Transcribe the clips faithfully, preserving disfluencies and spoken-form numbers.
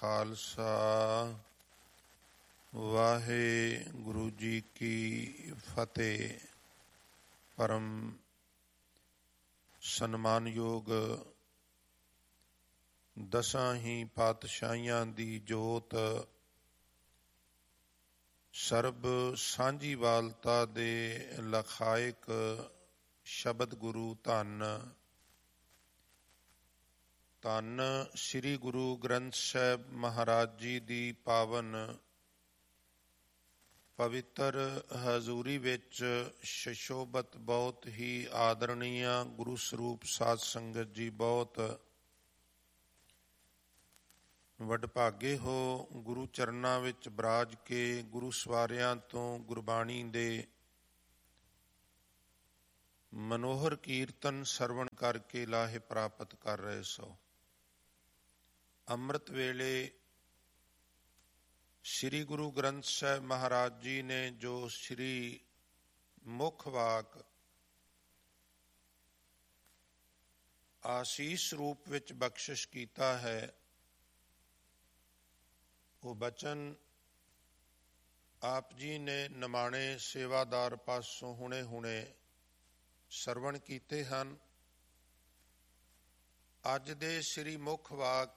ਖਾਲਸਾ ਵਾਹਿਗੁਰੂ ਜੀ ਕੀ ਫਤਿਹ। ਪਰਮ ਸਨਮਾਨਯੋਗ ਦਸਾਂ ਹੀ ਪਾਤਸ਼ਾਹੀਆਂ ਦੀ ਜੋਤ ਸਰਬ ਸਾਂਝੀਵਾਲਤਾ ਦੇ ਲਖਾਇਕ ਸ਼ਬਦ ਗੁਰੂ ਧੰਨ ਧੰਨ ਸ੍ਰੀ ਗੁਰੂ ਗ੍ਰੰਥ ਸਾਹਿਬ ਮਹਾਰਾਜ ਜੀ ਦੀ ਪਾਵਨ ਪਵਿੱਤਰ ਹਜ਼ੂਰੀ ਵਿੱਚ ਸ਼ਸ਼ੋਭਤ ਬਹੁਤ ਹੀ ਆਦਰਣੀय ਗੁਰੂ ਸਰੂਪ ਸਾਧ ਸੰਗਤ ਜੀ, ਬਹੁਤ ਵਡਭਾਗੇ ਹੋ ਗੁਰੂ ਚਰਨਾਂ ਵਿੱਚ ਬਰਾਜ ਕੇ ਗੁਰੂ ਸਵਾਰਿਆਂ ਤੋਂ ਗੁਰਬਾਣੀ ਦੇ ਮਨੋਹਰ ਕੀਰਤਨ ਸਰਵਣ ਕਰਕੇ ਲਾਹੇ ਪ੍ਰਾਪਤ ਕਰ ਰਹੇ ਸੋ। ਅੰਮ੍ਰਿਤ ਵੇਲੇ ਸ੍ਰੀ ਗੁਰੂ ਗ੍ਰੰਥ ਸਾਹਿਬ ਮਹਾਰਾਜ ਜੀ ਨੇ ਜੋ ਸ੍ਰੀ ਮੁੱਖ ਵਾਕ ਆਸੀਸ ਰੂਪ ਵਿੱਚ ਬਖਸ਼ਿਸ਼ ਕੀਤਾ ਹੈ, ਉਹ ਬਚਨ ਆਪ ਜੀ ਨੇ ਨਿਮਾਣੇ ਸੇਵਾਦਾਰ ਪਾਸੋਂ ਹੁਣੇ ਹੁਣੇ ਸਰਵਣ ਕੀਤੇ ਹਨ। ਅੱਜ ਦੇ ਸ੍ਰੀ ਮੁੱਖ ਵਾਕ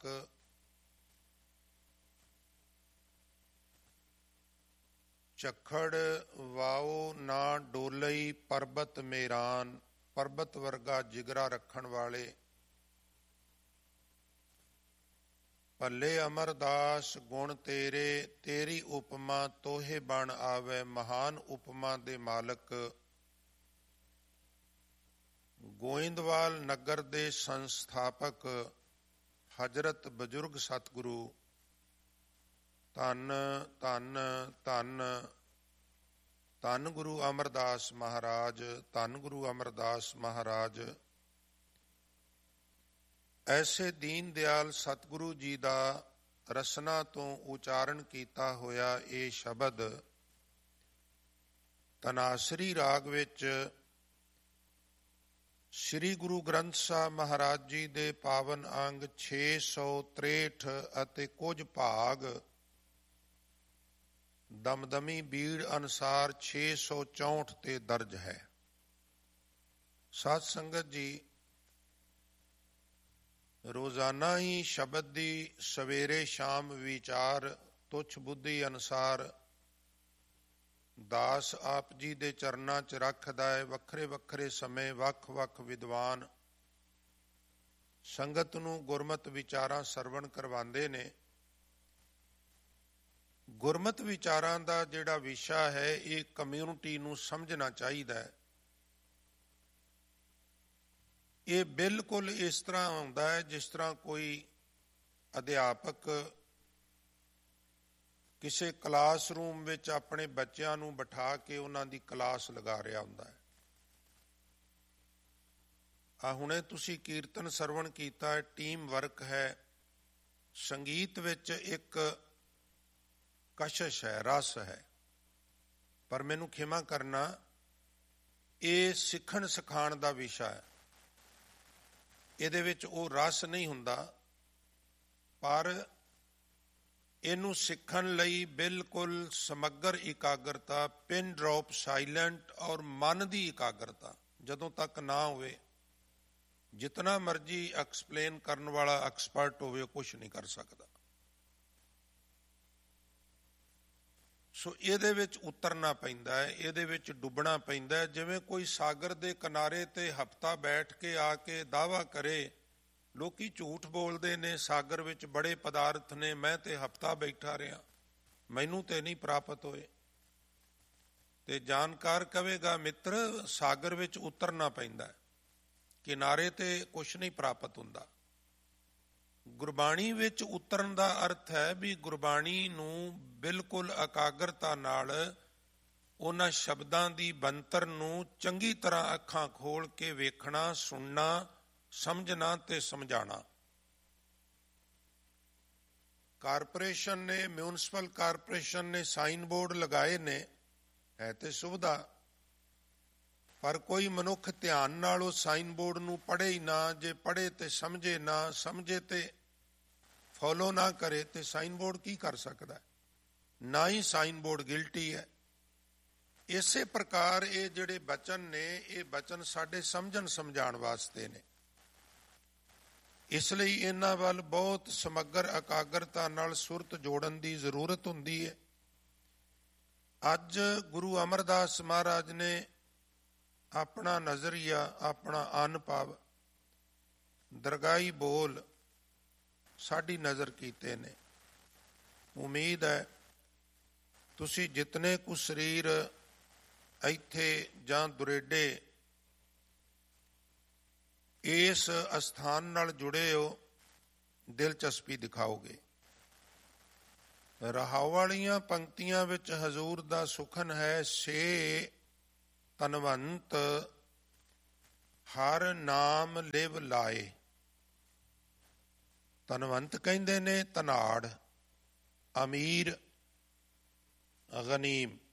ਝੱਖੜ ਵਾਓ ਨਾ ਡੋਲਈ ਪਰਬਤ ਮੇਰਾਨ, ਪਰਬਤ ਵਰਗਾ ਜਿਗਰਾ ਰੱਖਣ ਵਾਲੇ ਭੱਲੇ ਅਮਰਦਾਸ ਗੁਣ ਤੇਰੇ, ਤੇਰੀ ਉਪਮਾ ਤੋਹੇ ਬਣ ਆਵੇ। ਮਹਾਨ ਉਪਮਾ ਦੇ ਮਾਲਕ ਗੋਇੰਦਵਾਲ ਨਗਰ ਦੇ ਸੰਸਥਾਪਕ ਹਜ਼ਰਤ ਬਜ਼ੁਰਗ ਸਤਿਗੁਰੂ ਧੰਨ ਧੰਨ ਧੰਨ ਧੰਨ ਗੁਰੂ ਅਮਰਦਾਸ ਮਹਾਰਾਜ, ਧੰਨ ਗੁਰੂ ਅਮਰਦਾਸ ਮਹਾਰਾਜ ਐਸੇ ਦੀਨ ਦਿਆਲ ਸਤਿਗੁਰੂ ਜੀ ਦਾ ਰਸਨਾ ਤੋਂ ਉਚਾਰਨ ਕੀਤਾ ਹੋਇਆ ਇਹ ਸ਼ਬਦ ਤਨਾਸਰੀ ਰਾਗ ਵਿੱਚ ਸ੍ਰੀ ਗੁਰੂ ਗ੍ਰੰਥ ਸਾਹਿਬ ਮਹਾਰਾਜ ਜੀ ਦੇ ਪਾਵਨ ਅੰਗ ਛੇ ਸੌ ਤ੍ਰੇਹਠ ਅਤੇ ਕੁਝ ਭਾਗ ਦਮਦਮੀ ਬੀੜ ਅਨੁਸਾਰ ਛੇ ਸੌ ਚੌਂਹਠ ਤੇ ਦਰਜ ਹੈ। ਸਾਧ ਸੰਗਤ ਜੀ, ਰੋਜ਼ਾਨਾ ਹੀ ਸ਼ਬਦ ਦੀ ਸਵੇਰੇ ਸ਼ਾਮ ਵਿਚਾਰ ਤੁੱਛ ਬੁੱਧੀ ਅਨੁਸਾਰ ਦਾਸ ਆਪ ਜੀ ਦੇ ਚਰਨਾਂ 'ਚ ਰੱਖਦਾ ਹੈ। ਵੱਖਰੇ ਵੱਖਰੇ ਸਮੇਂ ਵੱਖ ਵੱਖ ਵਿਦਵਾਨ ਸੰਗਤ ਨੂੰ ਗੁਰਮਤਿ ਵਿਚਾਰਾਂ ਸਰਵਣ ਕਰਵਾਉਂਦੇ ਨੇ। ਗੁਰਮਤਿ ਵਿਚਾਰਾਂ ਦਾ ਜਿਹੜਾ ਵਿਸ਼ਾ ਹੈ ਇਹ ਕਮਿਊਨਿਟੀ ਨੂੰ ਸਮਝਣਾ ਚਾਹੀਦਾ ਹੈ। ਇਹ ਬਿਲਕੁਲ ਇਸ ਤਰ੍ਹਾਂ ਆਉਂਦਾ ਹੈ ਜਿਸ ਤਰ੍ਹਾਂ ਕੋਈ ਅਧਿਆਪਕ ਕਿਸੇ ਕਲਾਸਰੂਮ ਵਿੱਚ ਆਪਣੇ ਬੱਚਿਆਂ ਨੂੰ ਬਿਠਾ ਕੇ ਉਹਨਾਂ ਦੀ ਕਲਾਸ ਲਗਾ ਰਿਹਾ ਹੁੰਦਾ ਹੈ। ਆ ਹੁਣੇ ਤੁਸੀਂ ਕੀਰਤਨ ਸਰਵਣ ਕੀਤਾ ਹੈ, ਟੀਮ ਵਰਕ ਹੈ। ਸੰਗੀਤ ਵਿੱਚ ਇੱਕ ਕਸ਼ਸ਼ ਹੈ, ਰਸ ਹੈ, ਪਰ ਮੈਨੂੰ ਖਿਮਾ ਕਰਨਾ, ਇਹ ਸਿੱਖਣ ਸਿਖਾਉਣ ਦਾ ਵਿਸ਼ਾ ਹੈ। ਇਹਦੇ ਵਿੱਚ ਉਹ ਰਸ ਨਹੀਂ ਹੁੰਦਾ, ਪਰ ਇਹਨੂੰ ਸਿੱਖਣ ਲਈ ਬਿਲਕੁਲ ਸਮੱਗਰ ਇਕਾਗਰਤਾ, ਪਿਨ ਡ੍ਰੌਪ ਸਾਇਲੈਂਟ ਔਰ ਮਨ ਦੀ ਇਕਾਗਰਤਾ ਜਦੋਂ ਤੱਕ ਨਾ ਹੋਵੇ, ਜਿਤਨਾ ਮਰਜੀ ਐਕਸਪਲੇਨ ਕਰਨ ਵਾਲਾ ਐਕਸਪਰਟ ਹੋਵੇ, ਉਹ ਕੁਛ ਨਹੀਂ ਕਰ ਸਕਦਾ। ਸੋ ਇਹਦੇ ਵਿੱਚ ਉਤਰਨਾ ਪੈਂਦਾ ਹੈ, ਇਹਦੇ ਵਿੱਚ ਡੁੱਬਣਾ ਪੈਂਦਾ ਹੈ। ਜਿਵੇਂ ਕੋਈ ਸਾਗਰ ਦੇ ਕਿਨਾਰੇ ਤੇ ਹਫ਼ਤਾ ਬੈਠ ਕੇ ਆ ਕੇ ਦਾਅਵਾ ਕਰੇ, ਲੋਕੀ ਝੂਠ ਬੋਲਦੇ ਨੇ, ਸਾਗਰ ਵਿੱਚ ਬੜੇ ਪਦਾਰਥ ਨੇ, ਮੈਂ ਤੇ ਹਫ਼ਤਾ ਬੈਠਾ ਰਿਹਾ, ਮੈਨੂੰ ਤੇ ਨਹੀਂ ਪ੍ਰਾਪਤ ਹੋਏ। ਤੇ ਜਾਣਕਾਰ ਕਹੇਗਾ, ਮਿੱਤਰ ਸਾਗਰ ਵਿੱਚ ਉਤਰਨਾ ਪੈਂਦਾ, ਕਿਨਾਰੇ ਤੇ ਕੁਛ ਨਹੀਂ ਪ੍ਰਾਪਤ ਹੁੰਦਾ। ਗੁਰਬਾਣੀ ਵਿੱਚ ਉਤਰਨ ਦਾ ਅਰਥ ਹੈ ਵੀ ਗੁਰਬਾਣੀ ਨੂੰ ਬਿਲਕੁਲ ਇਕਾਗਰਤਾ ਨਾਲ ਉਹਨਾਂ ਸ਼ਬਦਾਂ ਦੀ ਬਣਤਰ ਨੂੰ ਚੰਗੀ ਤਰ੍ਹਾਂ ਅੱਖਾਂ ਖੋਲ ਕੇ ਵੇਖਣਾ, ਸੁਣਨਾ, ਸਮਝਣਾ ਤੇ ਸਮਝਾਣਾ। ਕਾਰਪੋਰੇਸ਼ਨ ਨੇ, ਮਿਊਨਿਸਪਲ ਕਾਰਪੋਰੇਸ਼ਨ ਨੇ ਸਾਈਨ ਬੋਰਡ ਲਗਾਏ ਨੇ, ਹੈ ਤੇ ਸੁਵਿਧਾ, ਪਰ ਕੋਈ ਮਨੁੱਖ ਧਿਆਨ ਨਾਲ ਉਹ ਸਾਈਨ ਬੋਰਡ ਨੂੰ ਪੜ੍ਹੇ ਹੀ ਨਾ। ਜੇ ਪੜ੍ਹੇ ਤੇ ਸਮਝੇ ਨਾ, ਸਮਝੇ ਤੇ ਫੋਲੋ ਨਾ ਕਰੇ ਤੇ ਸਾਈਨ ਬੋਰਡ ਕੀ ਕਰ ਸਕਦਾ? ਨਾ ਹੀ ਸਾਈਨ ਬੋਰਡ ਗਿਲਟੀ ਹੈ। ਇਸੇ ਪ੍ਰਕਾਰ ਇਹ ਜਿਹੜੇ ਬਚਨ ਨੇ, ਇਹ ਬਚਨ ਸਾਡੇ ਸਮਝਣ ਸਮਝਾਉਣ ਵਾਸਤੇ ਨੇ। ਇਸ ਲਈ ਇਹਨਾਂ ਵੱਲ ਬਹੁਤ ਸਮੱਗਰ ਇਕਾਗਰਤਾ ਨਾਲ ਸੁਰਤ ਜੋੜਨ ਦੀ ਜ਼ਰੂਰਤ ਹੁੰਦੀ ਹੈ। ਅੱਜ ਗੁਰੂ ਅਮਰਦਾਸ ਮਹਾਰਾਜ ਨੇ ਆਪਣਾ ਨਜ਼ਰੀਆ, ਆਪਣਾ ਅਨੁਭਵ, ਦਰਗਾਹੀ ਬੋਲ ਸਾਡੀ ਨਜ਼ਰ ਕੀਤੇ ਨੇ। ਉਮੀਦ ਹੈ ਤੁਸੀਂ ਜਿਤਨੇ ਕੁ ਸਰੀਰ ਇੱਥੇ ਜਾਂ ਦੁਰੇਡੇ ਇਸ ਅਸਥਾਨ ਨਾਲ ਜੁੜੇ ਹੋ, ਦਿਲਚਸਪੀ ਦਿਖਾਓਗੇ। ਰਹਾਉ ਵਾਲੀਆਂ ਪੰਕਤੀਆਂ ਵਿੱਚ ਹਜ਼ੂਰ ਦਾ ਸੁਖਨ ਹੈ, ਸੇ ਤਨਵੰਤ ਹਰ ਨਾਮ ਲਿਵ ਲਾਏ। ਤਨਵੰਤ ਕਹਿੰਦੇ ਨੇ ਧਨਾੜ, ਅਮੀਰ, ਗਨੀਮ।